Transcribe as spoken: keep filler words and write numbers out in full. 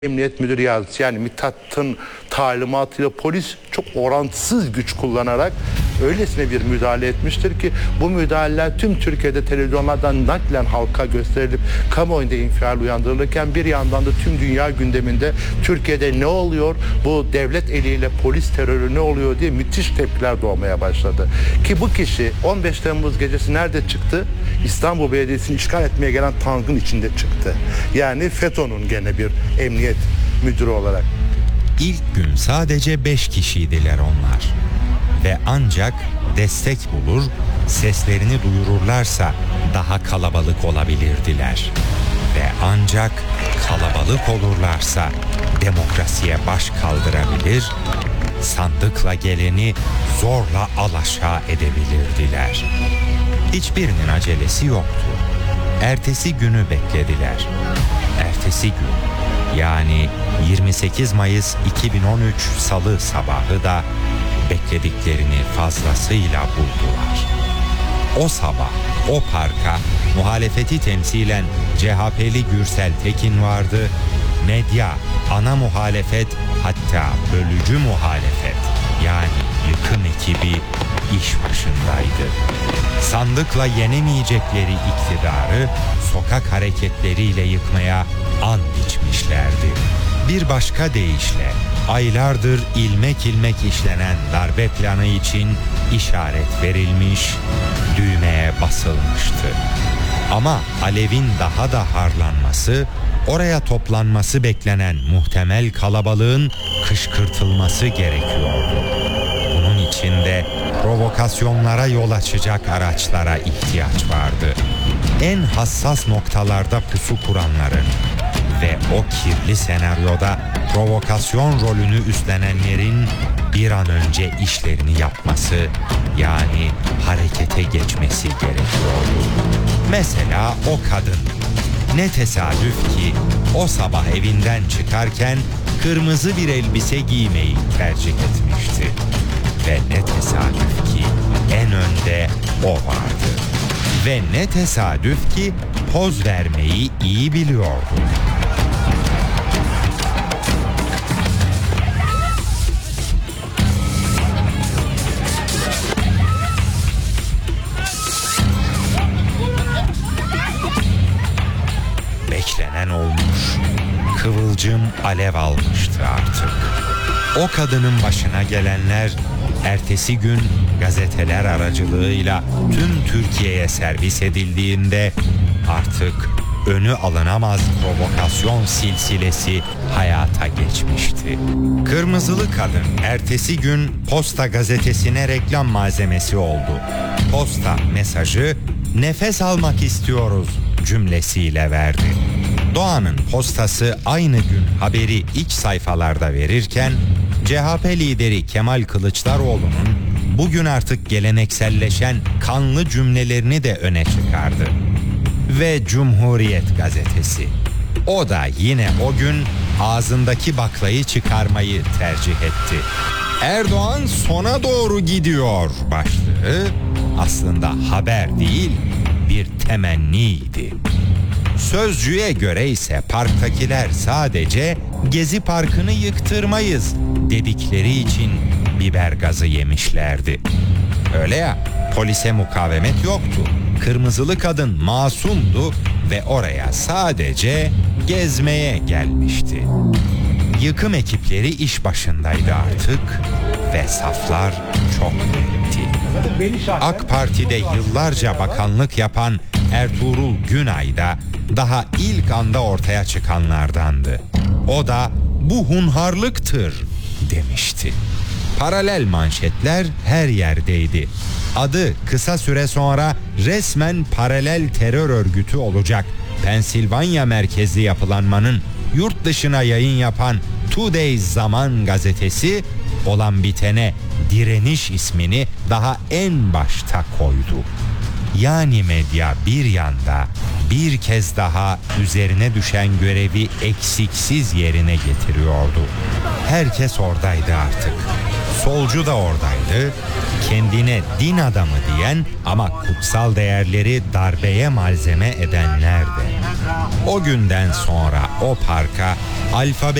Emniyet Müdürü Yardımcısı yani Mithat'ın talimatıyla polis çok orantısız güç kullanarak öylesine bir müdahale etmiştir ki bu müdahaleler tüm Türkiye'de televizyonlardan naklen halka gösterilip kamuoyunda infial uyandırılırken bir yandan da tüm dünya gündeminde Türkiye'de ne oluyor, bu devlet eliyle polis terörü ne oluyor diye müthiş tepkiler doğmaya başladı. Ki bu kişi on beş Temmuz gecesi nerede çıktı? İstanbul Belediyesi'ni işgal etmeye gelen tankın içinde çıktı. Yani FETÖ'nün gene bir emniyet müdürü olarak. İlk gün sadece beş kişiydiler onlar ve ancak destek bulur, seslerini duyururlarsa daha kalabalık olabilirdiler ve ancak kalabalık olurlarsa demokrasiye baş kaldırabilir, sandıkla geleni zorla alaşağı edebilirdiler. Hiçbirinin acelesi yoktu. Ertesi günü beklediler. Ertesi gün, yani yirmi sekiz Mayıs iki bin on üç Salı sabahı da beklediklerini fazlasıyla buldular. O sabah o parka muhalefeti temsilen C H P'li Gürsel Tekin vardı. Medya, ana muhalefet, hatta bölücü muhalefet yani yıkım ekibi iş başındaydı. Sandıkla yenemeyecekleri iktidarı sokak hareketleriyle yıkmaya ant içmişlerdi. Bir başka deyişle aylardır ilmek ilmek işlenen darbe planı için işaret verilmiş, düğmeye basılmıştı. Ama alevin daha da harlanması, oraya toplanması beklenen muhtemel kalabalığın kışkırtılması gerekiyordu. Bunun için de provokasyonlara yol açacak araçlara ihtiyaç vardı. En hassas noktalarda pusu kuranların ve o kirli senaryoda provokasyon rolünü üstlenenlerin bir an önce işlerini yapması, yani harekete geçmesi gerekiyordu. Mesela o kadın. Ne tesadüf ki o sabah evinden çıkarken kırmızı bir elbise giymeyi tercih etmişti. Ve ne tesadüf ki en önde o vardı. Ve ne tesadüf ki poz vermeyi iyi biliyordu. Beklenen olmuş. Kıvılcım alev almıştı artık. O kadının başına gelenler ertesi gün gazeteler aracılığıyla tüm Türkiye'ye servis edildiğinde artık önü alınamaz provokasyon silsilesi hayata geçmişti. Kırmızılı kadın ertesi gün Posta gazetesine reklam malzemesi oldu. Posta mesajı "Nefes almak istiyoruz" cümlesiyle verdi. Doğan'ın Postası aynı gün haberi iç sayfalarda verirken C H P lideri Kemal Kılıçdaroğlu'nun bugün artık gelenekselleşen kanlı cümlelerini de öne çıkardı. Ve Cumhuriyet gazetesi. O da yine o gün ağzındaki baklayı çıkarmayı tercih etti. Erdoğan sona doğru gidiyor başlığı aslında haber değil, bir temenniydi. Sözcüye göre ise parktakiler sadece Gezi Parkı'nı yıktırmayız dedikleri için biber gazı yemişlerdi. Öyle ya, polise mukavemet yoktu. Kırmızılı kadın masumdu ve oraya sadece gezmeye gelmişti. Yıkım ekipleri iş başındaydı artık ve saflar çok netti. AK Parti'de yıllarca bakanlık yapan Ertuğrul Günay da daha ilk anda ortaya çıkanlardandı. O da "bu hunharlıktır" demişti. Paralel manşetler her yerdeydi. Adı kısa süre sonra resmen paralel terör örgütü olacak Pensilvanya merkezli yapılanmanın yurt dışına yayın yapan Today's Zaman gazetesi olan bitene Direniş ismini daha en başta koydu. Yani medya bir yanda bir kez daha üzerine düşen görevi eksiksiz yerine getiriyordu. Herkes oradaydı artık. Solcu da oradaydı. Kendine din adamı diyen ama kutsal değerleri darbeye malzeme edenler de. O günden sonra o parka alfabe